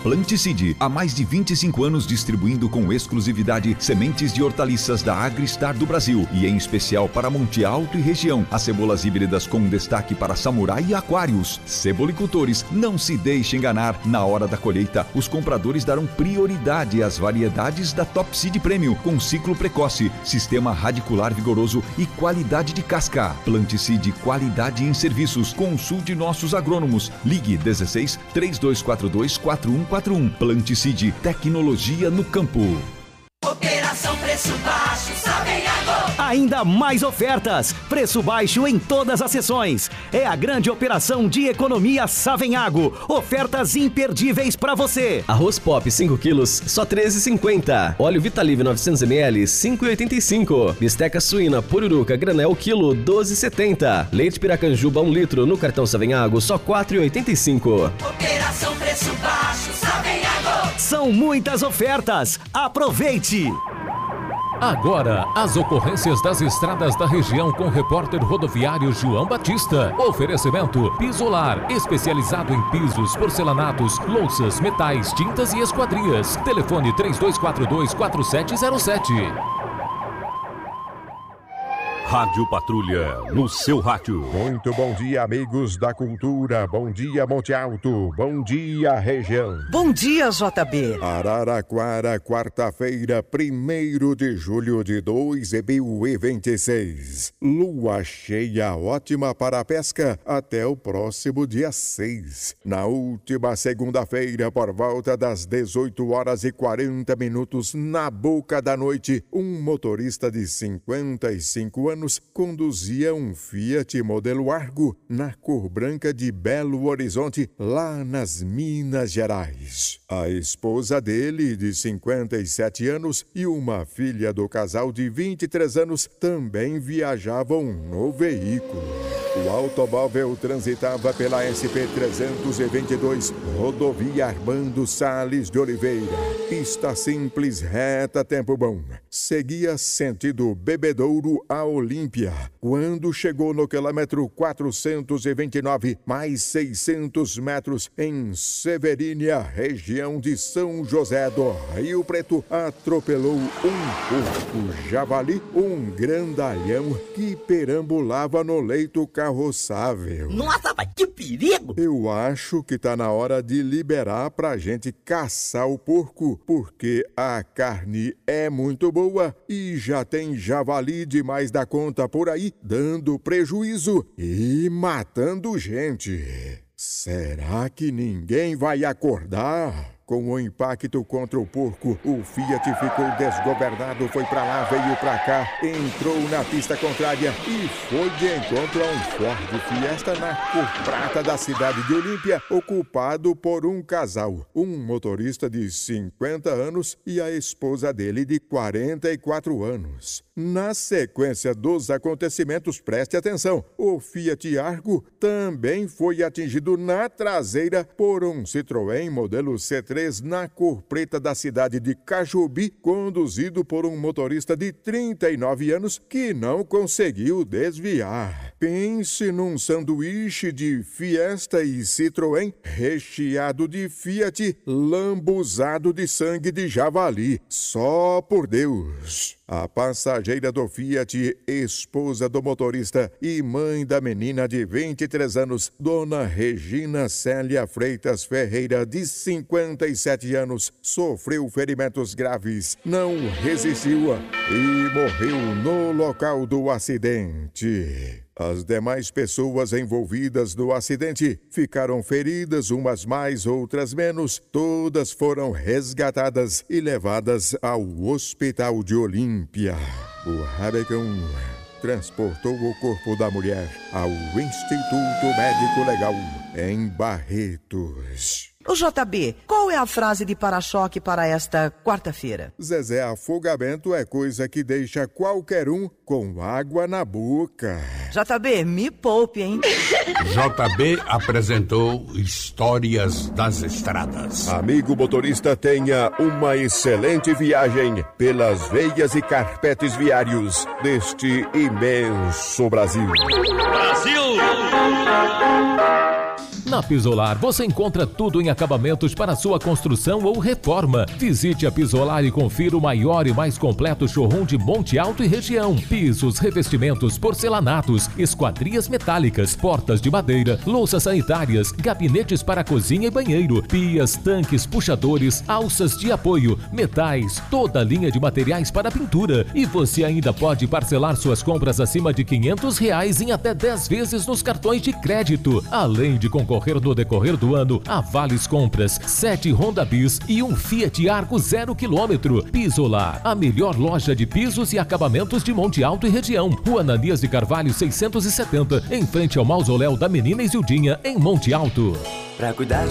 Planticide, há mais de 25 anos distribuindo com exclusividade sementes de hortaliças da Agristar do Brasil e em especial para Monte Alto e região. As cebolas híbridas com destaque para Samurai e Aquários. Cebolicultores, não se deixe enganar. Na hora da colheita, os compradores darão prioridade às variedades da Top Seed Premium com ciclo precoce, sistema radicular vigoroso e qualidade de casca. Planticide, qualidade em serviços. Consulte nossos agrônomos. Ligue 16 3242 4141. Planticide, tecnologia no campo. Operação Preço Baixo, Savenhago. Ainda mais ofertas, preço baixo em todas as seções. É a grande operação de economia Savenhago. Ofertas imperdíveis para você. Arroz Pop 5 quilos, só R$13,50. Óleo Vitalive 900 ml, R$5,85. Bisteca suína Pururuca granel quilo, R$12,70. Leite Piracanjuba 1 litro no cartão Savenhago, só R$4,85. Operação Preço Baixo, Savenhago. São muitas ofertas. Aproveite! Agora, as ocorrências das estradas da região com o repórter rodoviário João Batista. Oferecimento Pisolar, especializado em pisos, porcelanatos, louças, metais, tintas e esquadrias. Telefone 3242-4707. Rádio Patrulha, no seu rádio. Muito bom dia, amigos da cultura. Bom dia, Monte Alto. Bom dia, região. Bom dia, JB. Araraquara, quarta-feira, 1º de julho de 2026. Lua cheia ótima para a pesca até o próximo dia 6. Na última segunda-feira, por volta das 18h40, na boca da noite, um motorista de 55 anos conduzia um Fiat modelo Argo na cor branca de Belo Horizonte, lá nas Minas Gerais. A esposa dele, de 57 anos, e uma filha do casal de 23 anos também viajavam no veículo. O automóvel transitava pela SP-322, rodovia Armando Salles de Oliveira. Pista simples, reta, tempo bom. Seguia sentido Bebedouro a Olímpia. Quando chegou no quilômetro 429, mais 600 metros, em Severínia, região de São José do Rio Preto, atropelou um porco javali, um grandalhão que perambulava no leito carroçável. Nossa, mas que perigo! Eu acho que tá na hora de liberar pra gente caçar o porco, porque a carne é muito boa e já tem javali demais da conta por aí, dando prejuízo e matando gente. Será que ninguém vai acordar? Com o impacto contra o porco, o Fiat ficou desgovernado, foi pra lá, veio pra cá, entrou na pista contrária e foi de encontro a um Ford Fiesta na cor prata da cidade de Olímpia, ocupado por um casal, um motorista de 50 anos e a esposa dele de 44 anos. Na sequência dos acontecimentos, preste atenção, o Fiat Argo também foi atingido na traseira por um Citroën modelo C3 na cor preta da cidade de Cajubi, conduzido por um motorista de 39 anos que não conseguiu desviar. Pense num sanduíche de Fiesta e Citroën recheado de Fiat, lambuzado de sangue de javali. Só por Deus! A passageira do Fiat, esposa do motorista e mãe da menina de 23 anos, Dona Regina Célia Freitas Ferreira, de 57 anos, sofreu ferimentos graves, não resistiu e morreu no local do acidente. As demais pessoas envolvidas no acidente ficaram feridas, umas mais, outras menos. Todas foram resgatadas e levadas ao Hospital de Olímpia. O Rabecão transportou o corpo da mulher ao Instituto Médico Legal em Barretos. Ô JB, qual é a frase de para-choque para esta quarta-feira? Zezé, afogamento é coisa que deixa qualquer um com água na boca. JB, me poupe, hein? JB apresentou Histórias das Estradas. Amigo motorista, tenha uma excelente viagem pelas veias e carpetes viários deste imenso Brasil. Brasil! Na Pisolar você encontra tudo em acabamentos para sua construção ou reforma. Visite a Pisolar e confira o maior e mais completo showroom de Monte Alto e região. Pisos, revestimentos, porcelanatos, esquadrias metálicas, portas de madeira, louças sanitárias, gabinetes para cozinha e banheiro, pias, tanques, puxadores, alças de apoio, metais, toda a linha de materiais para pintura. E você ainda pode parcelar suas compras acima de R$500 em até 10 vezes nos cartões de crédito. Além de concorrer no decorrer do ano a vales compras, 7 Honda Bis e um Fiat Argo 0 km. Pisolar, a melhor loja de pisos e acabamentos de Monte Alto e região. Rua Ananias de Carvalho 670, em frente ao Mausoléu da Menina Isildinha, em Monte Alto. Pra cuidar de